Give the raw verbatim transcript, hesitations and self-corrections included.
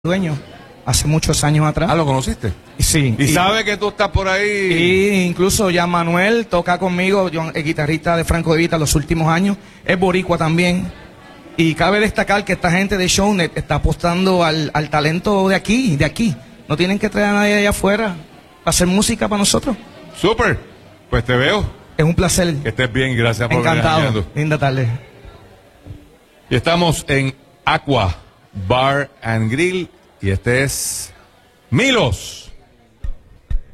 dueño hace muchos años atrás. Ah, ¿lo conociste? Sí. Y, y sabe que tú estás por ahí. Y incluso ya Manuel toca conmigo, yo, el guitarrista de Franco De Vita los últimos años, es boricua también. Y cabe destacar que esta gente de Shownet está apostando al, al talento de aquí, de aquí. No tienen que traer a nadie allá afuera para hacer música para nosotros. Súper. Pues te veo. Es un placer. Que estés bien, gracias por venir. Encantado. Linda tarde. Y estamos en Aqua Bar and Grill y este es Milos.